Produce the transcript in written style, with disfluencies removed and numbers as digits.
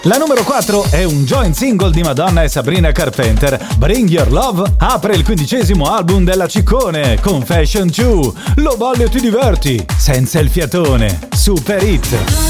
La numero 4 è un joint single di Madonna e Sabrina Carpenter. Bring Your Love apre il 15° album della Ciccone, Confession 2. Lo balli e ti diverti, senza il fiatone. Super hit.